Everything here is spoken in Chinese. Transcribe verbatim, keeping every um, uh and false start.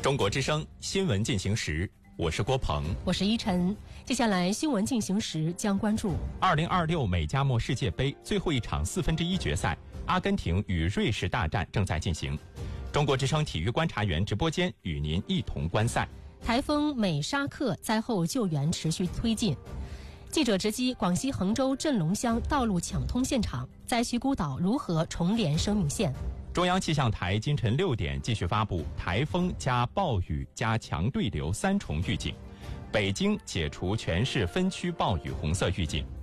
中国之声新闻进行时，我是郭鹏， 我是依晨。接下来新闻进行时将关注二零二六美加墨世界杯最后一场四分之一决赛，阿根廷与瑞士大战正在进行。中国之声体育观察员直播间与您一同观赛。 台风美沙克灾后救援持续推进。记者直击广西衡州镇龙乡道路抢通现场，灾区孤岛如何重连生命线？ 中央气象台今晨六点继续发布台风加暴雨加强对流三重预警，北京解除全市分区暴雨红色预警。